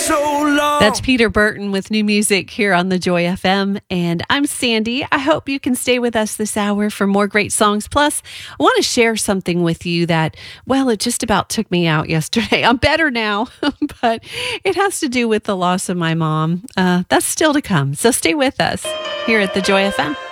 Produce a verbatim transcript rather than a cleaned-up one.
so long. That's Peter Burton with new music here on the Joy F M. And I'm Sandy. I hope you can stay with us this hour for more great songs. Plus, I want to share something with you that, well, it just about took me out yesterday. I'm better now, but it has to do with the loss of my mom. Uh, that's still to come. So stay with us here at the Joy F M.